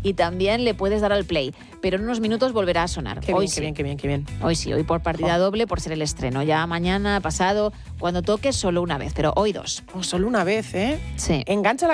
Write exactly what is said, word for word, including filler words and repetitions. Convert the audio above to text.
y también le puedes dar al play. Pero en unos minutos volverá a sonar. Qué hoy bien, sí. qué bien, qué bien, qué bien. Hoy sí, hoy por partida Oh. doble por ser el estreno. Ya mañana, pasado, cuando toque, solo una vez, pero hoy dos. Oh, solo una vez, ¿eh? Sí. Engancha la